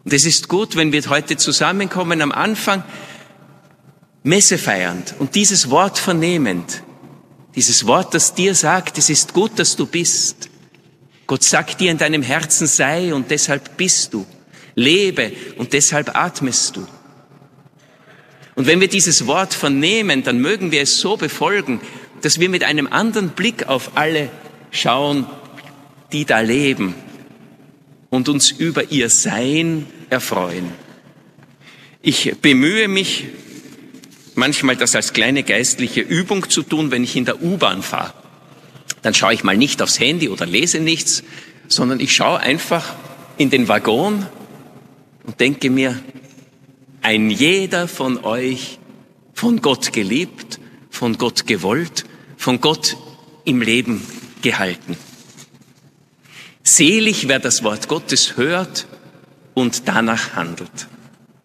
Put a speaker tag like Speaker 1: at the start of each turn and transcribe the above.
Speaker 1: Und es ist gut, wenn wir heute zusammenkommen am Anfang, Messe feiernd und dieses Wort vernehmend, dieses Wort, das dir sagt, es ist gut, dass du bist. Gott sagt dir in deinem Herzen, sei und deshalb bist du. Lebe und deshalb atmest du. Und wenn wir dieses Wort vernehmen, dann mögen wir es so befolgen, dass wir mit einem anderen Blick auf alle schauen, die da leben und uns über ihr Sein erfreuen. Ich bemühe mich, manchmal das als kleine geistliche Übung zu tun, wenn ich in der U-Bahn fahre. Dann schaue ich mal nicht aufs Handy oder lese nichts, sondern ich schaue einfach in den Waggon und denke mir, ein jeder von euch, von Gott geliebt, von Gott gewollt, von Gott im Leben gehalten. Selig, wer das Wort Gottes hört und danach handelt.